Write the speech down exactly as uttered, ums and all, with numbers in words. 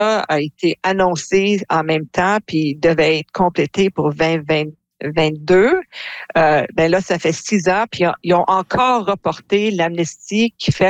a été annoncé en même temps, puis devait être complété pour vingt vingt-deux. Euh, ben là, ça fait six ans, puis ils ont encore reporté l'amnistie qui fait